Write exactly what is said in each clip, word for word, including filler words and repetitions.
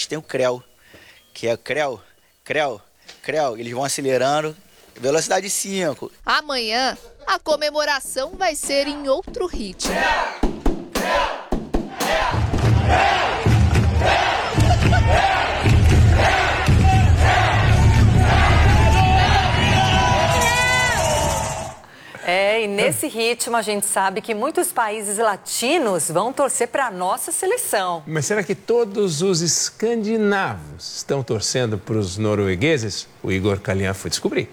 Vikings tem o creu, que é creu, creu, creu. Eles vão acelerando, velocidade cinco. Amanhã, a comemoração vai ser em outro ritmo. É, e nesse ritmo a gente sabe que muitos países latinos vão torcer para a nossa seleção. Mas será que todos os escandinavos estão torcendo para os noruegueses? O Igor Calian foi descobrir.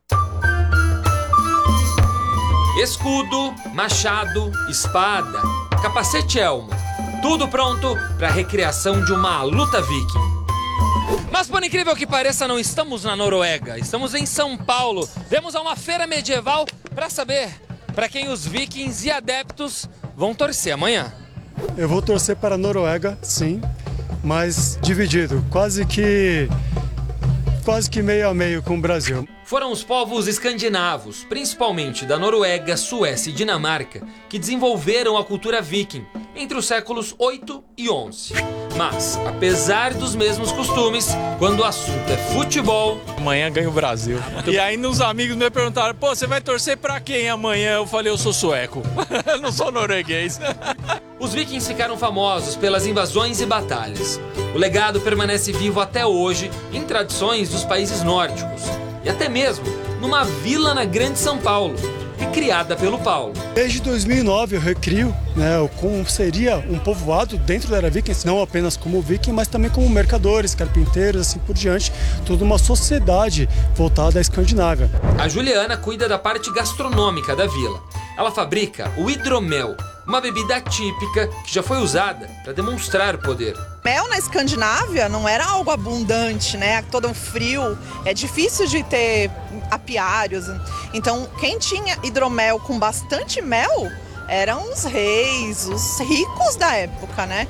Escudo, machado, espada, capacete e elmo. Tudo pronto para a recriação de uma luta viking. Mas por incrível que pareça, não estamos na Noruega, estamos em São Paulo. Vemos a uma feira medieval para saber para quem os vikings e adeptos vão torcer amanhã. Eu vou torcer para a Noruega, sim, mas dividido, quase que quase que meio a meio com o Brasil. Foram os povos escandinavos, principalmente da Noruega, Suécia e Dinamarca, que desenvolveram a cultura viking entre os séculos oito e onze. Mas, apesar dos mesmos costumes, quando o assunto é futebol... Amanhã ganha o Brasil. E ainda uns amigos me perguntaram, pô, você vai torcer pra quem amanhã? Eu falei, eu sou sueco, eu não sou norueguês. Os vikings ficaram famosos pelas invasões e batalhas. O legado permanece vivo até hoje em tradições dos países nórdicos. E até mesmo numa vila na Grande São Paulo, criada pelo Paulo. Desde dois mil e nove eu recrio, né, como seria um povoado dentro da era viking, não apenas como viking, mas também como mercadores, carpinteiros, assim por diante, toda uma sociedade voltada à Escandinávia. A Juliana cuida da parte gastronômica da vila. Ela fabrica o hidromel, uma bebida típica que já foi usada para demonstrar o poder. Mel na Escandinávia não era algo abundante, né? Todo um frio, é difícil de ter apiários. Então, quem tinha hidromel com bastante mel eram os reis, os ricos da época, né?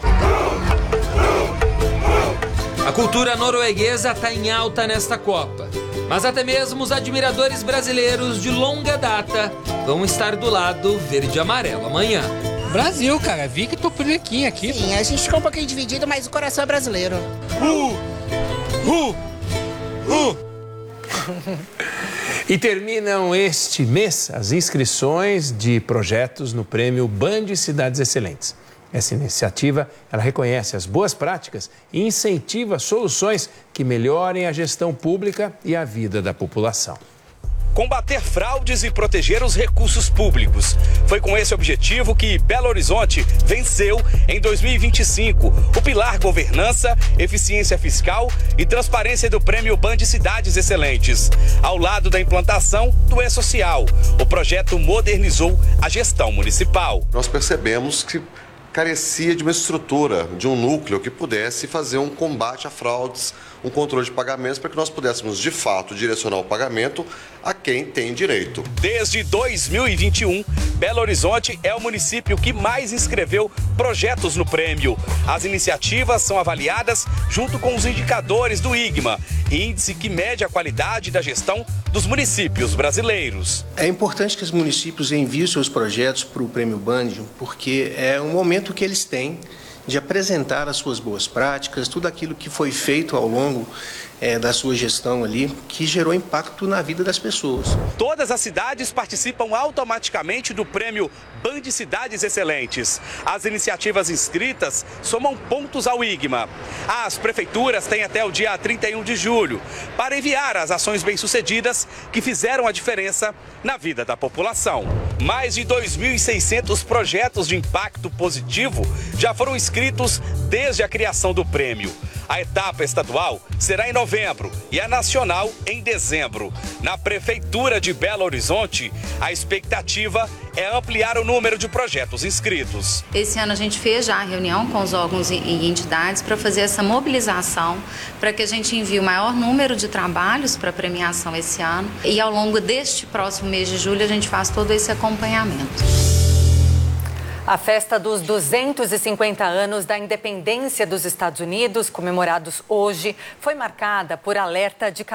A cultura norueguesa está em alta nesta Copa. Mas até mesmo os admiradores brasileiros de longa data vão estar do lado verde e amarelo amanhã. Brasil, cara, vi que tô por aqui, aqui. Sim, a gente ficou um pouquinho dividido, mas o coração é brasileiro. Uh! Uh! Uh! E terminam este mês as inscrições de projetos no prêmio Band Cidades Excelentes. Essa iniciativa, ela reconhece as boas práticas e incentiva soluções que melhorem a gestão pública e a vida da população. Combater fraudes e proteger os recursos públicos. Foi com esse objetivo que Belo Horizonte venceu em dois mil e vinte e cinco o pilar Governança, Eficiência Fiscal e Transparência do Prêmio Band Cidades Excelentes. Ao lado da implantação do E-Social, o projeto modernizou a gestão municipal. Nós percebemos que carecia de uma estrutura, de um núcleo que pudesse fazer um combate a fraudes, um controle de pagamentos, para que nós pudéssemos, de fato, direcionar o pagamento a quem tem direito. Desde dois mil e vinte e um, Belo Horizonte é o município que mais inscreveu projetos no prêmio. As iniciativas são avaliadas junto com os indicadores do I G M A, índice que mede a qualidade da gestão dos municípios brasileiros. É importante que os municípios enviem seus projetos para o Prêmio Band, porque é um momento que eles têm de apresentar as suas boas práticas, tudo aquilo que foi feito ao longo é, da sua gestão ali, que gerou impacto na vida das pessoas. Todas as cidades participam automaticamente do prêmio Band Cidades Excelentes. As iniciativas inscritas somam pontos ao I G M A. As prefeituras têm até o dia trinta e um de julho para enviar as ações bem-sucedidas que fizeram a diferença na vida da população. Mais de dois mil e seiscentos projetos de impacto positivo já foram inscritos desde a criação do prêmio. A etapa estadual será em novembro e a nacional em dezembro. Na Prefeitura de Belo Horizonte, a expectativa é ampliar o número de projetos inscritos. Esse ano a gente fez já a reunião com os órgãos e entidades para fazer essa mobilização, para que a gente envie o maior número de trabalhos para premiação esse ano. E ao longo deste próximo mês de julho a gente faz todo esse acompanhamento. A festa dos duzentos e cinquenta anos da independência dos Estados Unidos, comemorados hoje, foi marcada por alerta de calor.